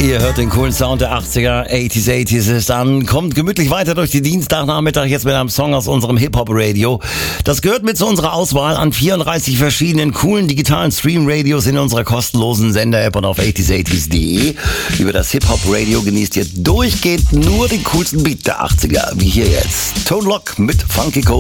Ihr hört den coolen Sound der 80er, 80s ist an. Kommt gemütlich weiter durch die Dienstagnachmittag jetzt mit einem Song aus unserem Hip-Hop-Radio. Das gehört mit zu unserer Auswahl an 34 verschiedenen coolen digitalen Stream-Radios in unserer kostenlosen Sender-App und auf 80s80s.de. Über das Hip-Hop-Radio genießt ihr durchgehend nur den coolsten Beat der 80er, wie hier jetzt. Tone Loc mit Funky Cold.